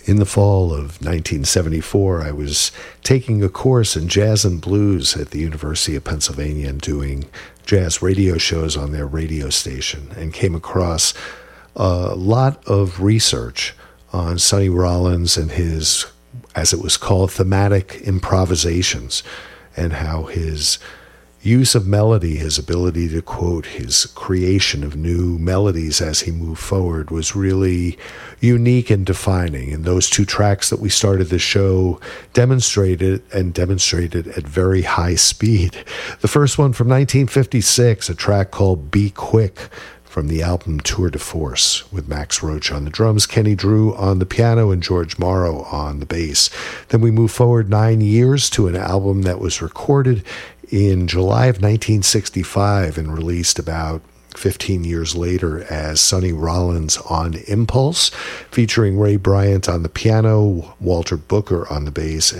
In the fall of 1974, I was taking a course in jazz and blues at the University of Pennsylvania and doing jazz radio shows on their radio station, and came across a lot of research on Sonny Rollins and his, as it was called, thematic improvisations, and how his use of melody, his ability to quote, his creation of new melodies as he moved forward was really unique and defining. And those two tracks that we started the show demonstrated at very high speed. The first one from 1956, a track called Be Quick, from the album Tour de Force, with Max Roach on the drums, Kenny Drew on the piano, and George Morrow on the bass. Then we move forward 9 years to an album that was recorded in July of 1965 and released about 15 years later as Sonny Rollins on Impulse, featuring Ray Bryant on the piano, Walter Booker on the bass,